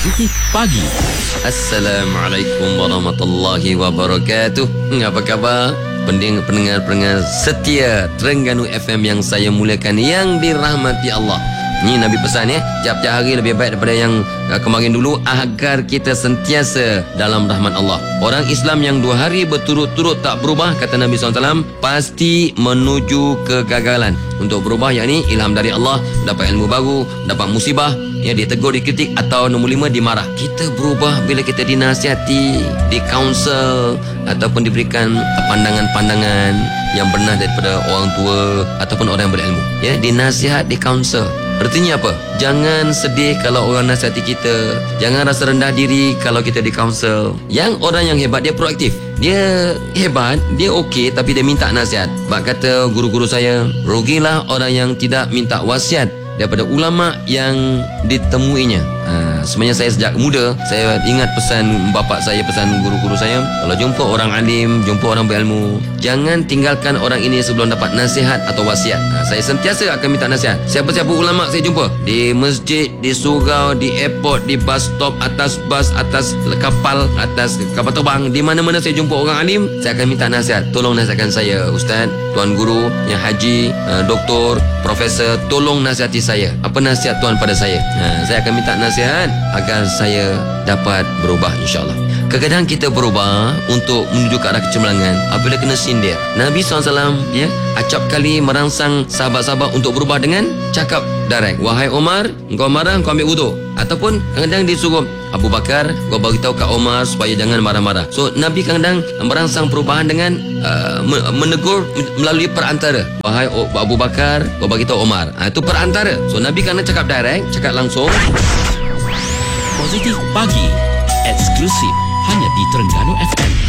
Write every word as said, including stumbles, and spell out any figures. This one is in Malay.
Positif Pagi. Assalamualaikum warahmatullahi wabarakatuh. Apa khabar pendengar-pendengar setia Terengganu F M yang saya muliakan, yang dirahmati Allah. Ni Nabi pesan ya, tiap-tiap hari lebih baik daripada yang uh, kemarin dulu, agar kita sentiasa dalam rahmat Allah. Orang Islam yang dua hari berturut-turut tak berubah, kata Nabi sallallahu alaihi wasallam, pasti menuju kegagalan. Untuk berubah, yakni ilham dari Allah, dapat ilmu baru, dapat musibah, ya, ditegur, dikritik, atau nombor lima, dimarah. Kita berubah bila kita dinasihati, di-counsel, ataupun diberikan pandangan-pandangan yang benar daripada orang tua ataupun orang yang berilmu. Ya, dinasihat, di-counsel. Artinya apa? Jangan sedih kalau orang nasihati kita. Jangan rasa rendah diri kalau kita di-counsel. Yang orang yang hebat, dia proaktif. Dia hebat, dia okey, tapi dia minta nasihat. Sebab kata guru-guru saya, rugilah orang yang tidak minta wasiat daripada ulama yang ditemuinya. Ha, sebenarnya saya sejak muda, saya ingat pesan bapa saya, pesan guru-guru saya, kalau jumpa orang alim, jumpa orang berilmu, jangan tinggalkan orang ini sebelum dapat nasihat atau wasiat. Ha, saya sentiasa akan minta nasihat. Siapa-siapa ulama saya jumpa, di masjid, di surau, di airport, di bus stop, atas bas, atas kapal, atas kapal terbang, di mana-mana saya jumpa orang alim, saya akan minta nasihat. Tolong nasihatkan saya, Ustaz, Tuan Guru, yang haji, uh, doktor, profesor, tolong nasihati saya. Apa nasihat Tuan pada saya? Ha, saya akan minta nasihat agar saya dapat berubah, insyaAllah. Kadang-kadang kita berubah untuk menuju ke arah kecemerlangan apabila kena sindir. Nabi sallallahu alaihi wasallam ya, acap kali merangsang sahabat-sahabat untuk berubah dengan cakap direct. Wahai Omar, engkau marah, engkau ambil wuduk. Ataupun kadang-kadang disuruh Abu Bakar, kau beritahu kat Omar supaya jangan marah-marah. So Nabi kadang-kadang merangsang perubahan dengan uh, menegur melalui perantara. Wahai Abu Bakar, kau beritahu Omar. Ha, itu perantara. So Nabi kadang cakap direct, cakap langsung. Positif Pagi. Eksklusif hanya di Terengganu F M.